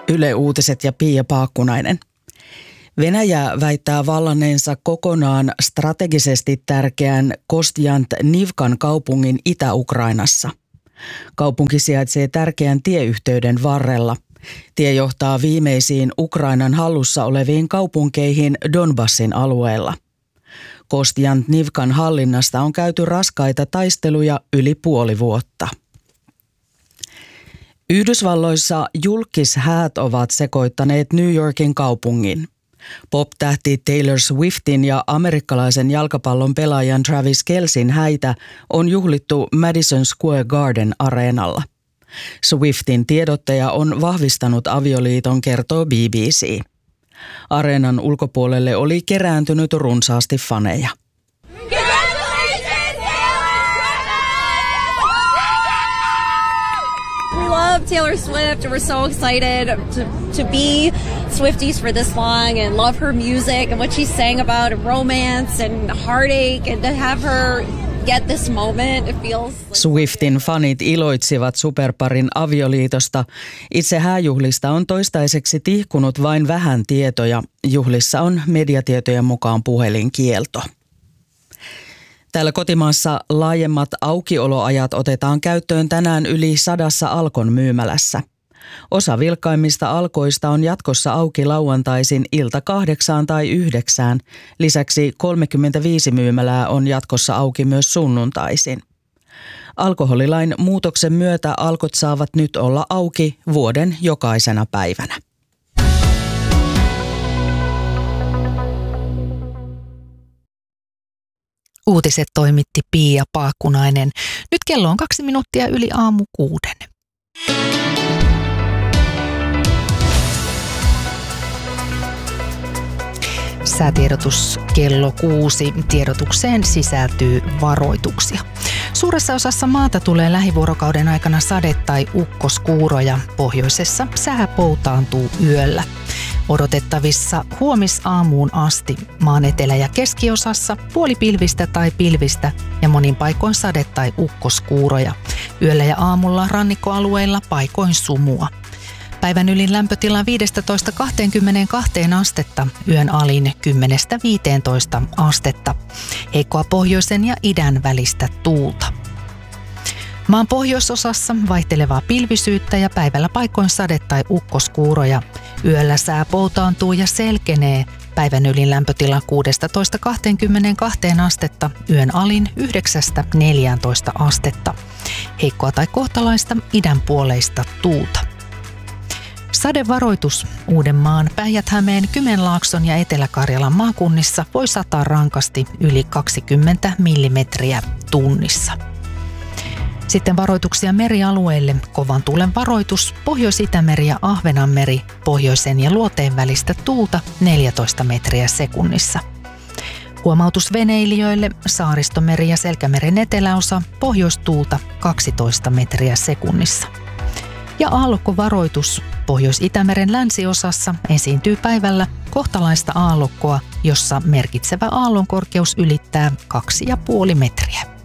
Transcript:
Yle Uutiset ja Pia Paakkunainen. Venäjä väittää vallanneensa kokonaan strategisesti tärkeän Kostiantnivkan kaupungin Itä-Ukrainassa. Kaupunki sijaitsee tärkeän tieyhteyden varrella. Tie johtaa viimeisiin Ukrainan hallussa oleviin kaupunkeihin Donbassin alueella. Kostiantnivkan hallinnasta on käyty raskaita taisteluja yli puoli vuotta. Yhdysvalloissa julkishäät ovat sekoittaneet New Yorkin kaupungin. Pop-tähti Taylor Swiftin ja amerikkalaisen jalkapallon pelaajan Travis Kelcin häitä on juhlittu Madison Square Garden -areenalla. Swiftin tiedottaja on vahvistanut avioliiton, kertoo BBC. Areenan ulkopuolelle oli kerääntynyt runsaasti faneja. Love Taylor Swift. We're so excited to be Swifties for this long and love her music and what she sang about romance and heartache, and to have her get this moment, it feels like... Swiftin fanit iloitsivat superparin avioliitosta. Itse hääjuhlista on toistaiseksi tihkunut vain vähän tietoja. Juhlissa on mediatietojen mukaan puhelinkielto. Täällä kotimaassa laajemmat aukioloajat otetaan käyttöön tänään yli 100 Alkon myymälässä. Osa vilkkaimmista Alkoista on jatkossa auki lauantaisin ilta 8 tai 9. Lisäksi 35 myymälää on jatkossa auki myös sunnuntaisin. Alkoholilain muutoksen myötä Alkot saavat nyt olla auki vuoden jokaisena päivänä. Uutiset toimitti Pia Paakkunainen. Nyt kello on 2 minuuttia yli 6:00. Säätiedotus kello 6. Tiedotukseen sisältyy varoituksia. Suuressa osassa maata tulee lähivuorokauden aikana sade- tai ukkoskuuroja. Pohjoisessa sää poutaantuu yöllä. Odotettavissa huomisaamuun asti maan etelä- ja keskiosassa puolipilvistä tai pilvistä ja monin paikoin sade- tai ukkoskuuroja. Yöllä ja aamulla rannikkoalueilla paikoin sumua. Päivän ylin lämpötila 15–22 astetta, yön alin 10–15 astetta. Heikkoa pohjoisen ja idän välistä tuulta. Maan pohjoisosassa vaihtelevaa pilvisyyttä ja päivällä paikoin sade- tai ukkoskuuroja. Yöllä sää poutaantuu ja selkenee. Päivän ylin lämpötila 16–22 astetta, yön alin 9–14 astetta. Heikkoa tai kohtalaista idänpuoleista tuulta. Sadevaroitus Uudenmaan, Päijät-Hämeen, Kymenlaakson ja Etelä-Karjalan maakunnissa voi sataa rankasti yli 20 millimetriä tunnissa. Sitten varoituksia merialueille. Kovan tuulen varoitus, Pohjois-Itämeri ja Ahvenanmeri, pohjoisen ja luoteen välistä tuulta 14 metriä sekunnissa. Huomautus veneilijöille, Saaristomeri ja Selkämeren eteläosa, pohjoistuulta 12 metriä sekunnissa. Ja aallokkovaroitus, Pohjois-Itämeren länsiosassa esiintyy päivällä kohtalaista aallokkoa, jossa merkitsevä aallonkorkeus ylittää 2,5 metriä.